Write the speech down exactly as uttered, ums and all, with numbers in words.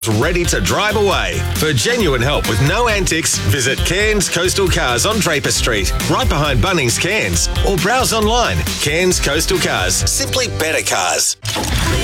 ready to drive away. For genuine help with no antics, visit Cairns Coastal Cars on Draper Street, right behind Bunnings Cairns, or browse online. Cairns Coastal Cars, simply better cars.